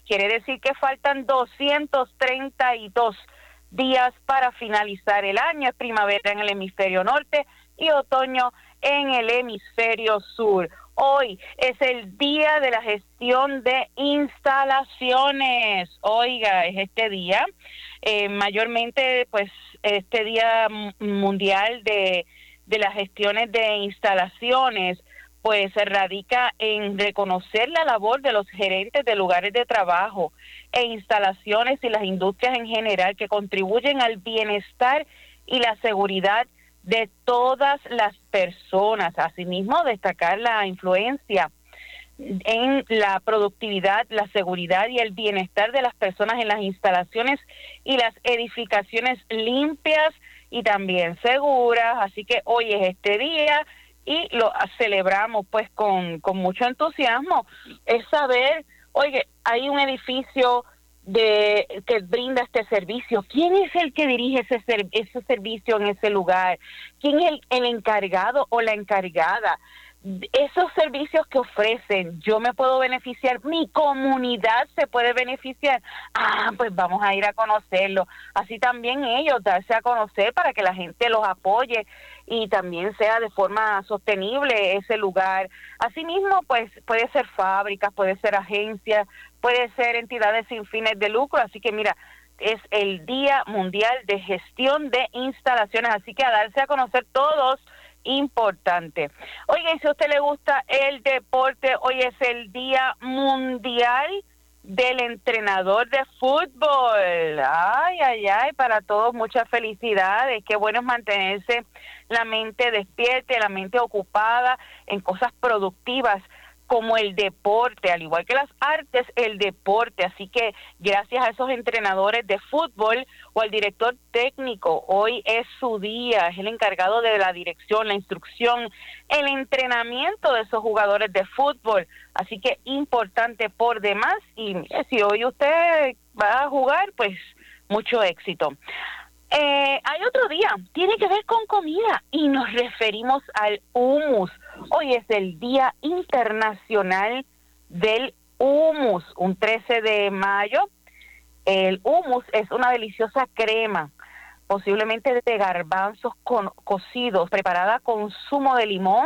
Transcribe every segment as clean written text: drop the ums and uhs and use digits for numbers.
quiere decir que faltan 232 días para finalizar el año. Es primavera en el hemisferio norte y otoño en el hemisferio sur. Hoy es el día de la gestión de instalaciones. Oiga, es este día, mayormente pues este día mundial de las gestiones de instalaciones, pues se radica en reconocer la labor de los gerentes de lugares de trabajo e instalaciones y las industrias en general que contribuyen al bienestar y la seguridad de todas las personas. Asimismo, destacar la influencia en la productividad, la seguridad y el bienestar de las personas en las instalaciones y las edificaciones limpias y también seguras. Así que hoy es este día y lo celebramos pues con mucho entusiasmo. Es saber, oye, hay un edificio que brinda este servicio. ¿Quién es el que dirige ese servicio en ese lugar? ¿Quién es el encargado o la encargada? Esos servicios que ofrecen, yo me puedo beneficiar, mi comunidad se puede beneficiar. Pues vamos a ir a conocerlo. Así también ellos darse a conocer para que la gente los apoye y también sea de forma sostenible ese lugar. Asimismo, pues puede ser fábricas, puede ser agencias, puede ser entidades sin fines de lucro. Así que mira, es el Día Mundial de Gestión de Instalaciones, así que a darse a conocer todos, importante. Oiga, y si a usted le gusta el deporte, hoy es el Día Mundial del Entrenador de Fútbol. Ay, para todos muchas felicidades. Qué bueno es mantenerse la mente despierta, la mente ocupada en cosas productivas como el deporte, al igual que las artes, el deporte. Así que gracias a esos entrenadores de fútbol o al director técnico, hoy es su día, es el encargado de la dirección, la instrucción, el entrenamiento de esos jugadores de fútbol. Así que importante por demás. Y mire, si hoy usted va a jugar, pues mucho éxito. Hay otro día, tiene que ver con comida y nos referimos al hummus. Hoy es el Día Internacional del Hummus, un 13 de mayo. El hummus es una deliciosa crema, posiblemente de garbanzos cocidos, preparada con zumo de limón,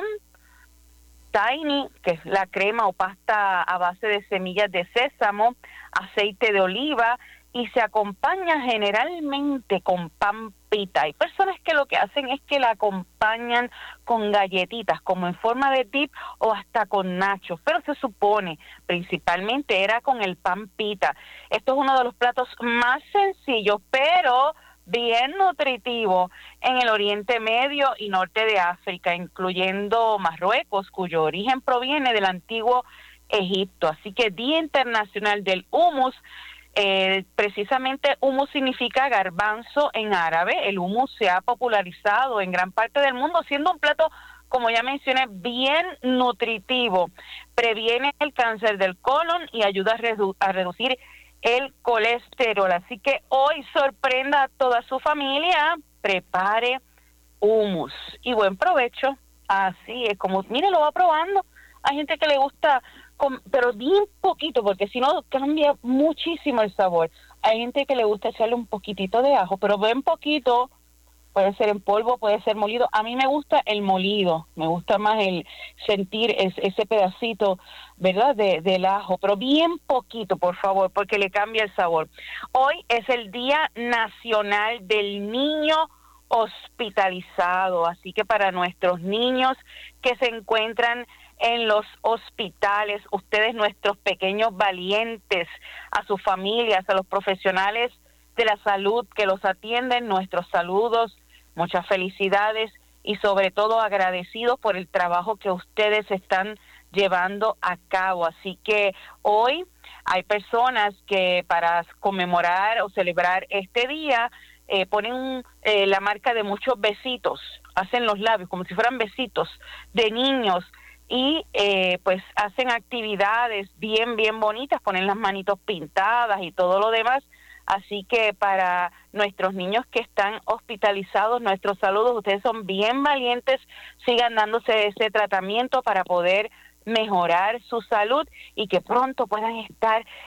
tahini, que es la crema o pasta a base de semillas de sésamo, aceite de oliva, y se acompaña generalmente con pan pita. Hay personas que lo que hacen es que la acompañan con galletitas, como en forma de dip o hasta con nachos, pero se supone principalmente era con el pan pita. Esto es uno de los platos más sencillos, pero bien nutritivo en el Oriente Medio y Norte de África, incluyendo Marruecos, cuyo origen proviene del antiguo Egipto. Así que Día Internacional del Hummus. Precisamente hummus significa garbanzo en árabe. El hummus se ha popularizado en gran parte del mundo, siendo un plato, como ya mencioné, bien nutritivo. Previene el cáncer del colon y ayuda a reducir el colesterol. Así que hoy sorprenda a toda su familia, prepare hummus y buen provecho. Así es, como mire, lo va probando. Hay gente que le gusta, pero bien poquito, porque si no cambia muchísimo el sabor. Hay gente que le gusta echarle un poquitito de ajo, pero bien poquito. Puede ser en polvo, puede ser molido. A mí me gusta el molido, me gusta más el sentir ese pedacito, ¿verdad?, del ajo, pero bien poquito, por favor, porque le cambia el sabor. Hoy es el Día Nacional del Niño Hospitalizado, así que para nuestros niños que se encuentran en los hospitales, ustedes, nuestros pequeños valientes, a sus familias, a los profesionales de la salud que los atienden, nuestros saludos, muchas felicidades y sobre todo agradecidos por el trabajo que ustedes están llevando a cabo. Así que hoy hay personas que para conmemorar o celebrar este día ponen la marca de muchos besitos, hacen los labios como si fueran besitos de niños y pues hacen actividades bien bonitas, ponen las manitos pintadas y todo lo demás. Así que para nuestros niños que están hospitalizados, nuestros saludos, ustedes son bien valientes, sigan dándose ese tratamiento para poder mejorar su salud y que pronto puedan estar